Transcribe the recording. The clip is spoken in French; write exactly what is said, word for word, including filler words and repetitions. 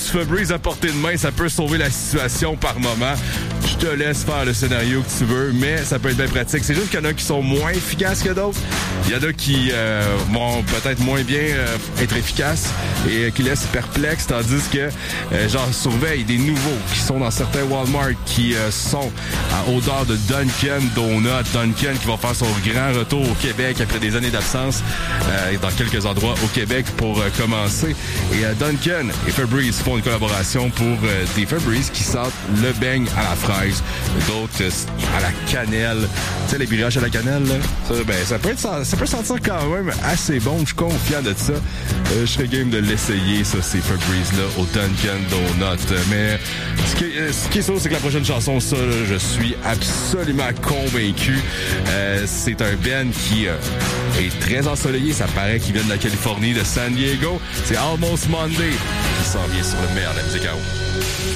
du Febreze à portée de main, ça peut sauver la situation par moment. Je te laisse faire le scénario que tu veux, mais ça peut être bien pratique. C'est juste qu'il y en a qui sont moins efficaces que d'autres. Il y en a qui euh, vont peut-être moins bien euh, être efficaces et euh, qui laissent perplexes, tandis que euh, j'en surveille des nouveaux qui sont dans certains Walmart, qui euh, sont à odeur de Dunkin' Donut. Dunkin' qui va faire son grand retour au Québec après des années d'absence euh, dans quelques endroits au Québec pour euh, commencer. Et euh, Dunkin' et Febreze font une collaboration pour euh, des Febreze qui sentent le beigne à la fraise, d'autres euh, à la cannelle. Tu sais, les brioches à la cannelle, là? Ça, ben, ça peut être, ça peut sentir quand même assez bon. Je suis confiant de ça. Euh, je serais game de l'essayer, ça, ces Febreze-là, au Dunkin' Donut. Mais ce qui, euh, ce qui est sûr, c'est que la prochaine chanson, ça, là, je suis absolument convaincu. Euh, c'est un band qui euh, est très ensoleillé. Ça paraît qu'il vient de la Californie, de San Diego. C'est Almost Monday qui s'en vient sur le meilleur de la musique à eau.